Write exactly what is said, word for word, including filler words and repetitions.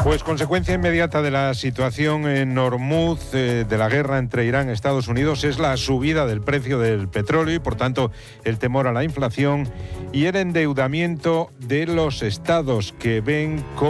Pues consecuencia inmediata de la situación en Hormuz, eh, de la guerra entre Irán y Estados Unidos, es la subida del precio del petróleo y, por tanto, el temor a la inflación y el endeudamiento de los estados que ven cómo